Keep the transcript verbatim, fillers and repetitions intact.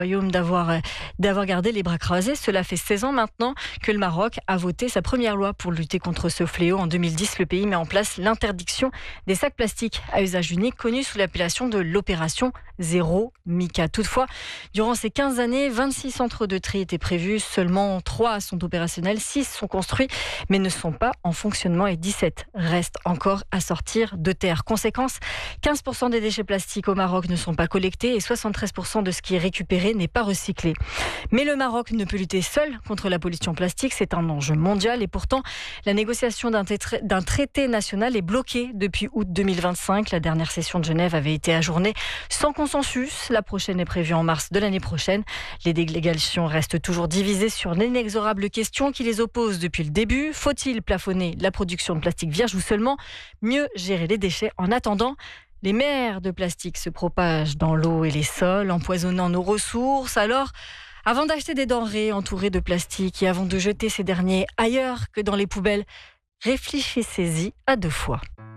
Royaume d'avoir, euh, d'avoir gardé les bras croisés. Cela fait seize ans maintenant que le Maroc a voté sa première loi pour lutter contre ce fléau. En deux mille dix, le pays met en place l'interdiction des sacs plastiques à usage unique, connue sous l'appellation de l'opération Zéro Mica. Toutefois, durant ces quinze années, vingt-six centres de tri étaient prévus. Seulement trois sont opérationnels, six sont construits mais ne sont pas en fonctionnement et dix-sept restent encore à sortir de terre. Conséquence, quinze pour cent des déchets plastiques au Maroc ne sont pas collectés et soixante-treize pour cent de ce qui est récupéré n'est pas recyclé. Mais le Maroc ne peut lutter seul contre la pollution plastique, c'est un enjeu mondial et pourtant la négociation d'un, tétra- d'un traité national est bloquée depuis août deux mille vingt-cinq. La dernière session de Genève avait été ajournée sans consensus. La prochaine est prévue en mars de l'année prochaine. Les délégations restent toujours divisées sur l'inexorable question qui les oppose depuis le début. Faut-il plafonner la production de plastique vierge ou seulement mieux gérer les déchets? En attendant, les mers de plastique se propagent dans l'eau et les sols, empoisonnant nos ressources. Alors, avant d'acheter des denrées entourées de plastique et avant de jeter ces derniers ailleurs que dans les poubelles, réfléchissez-y à deux fois.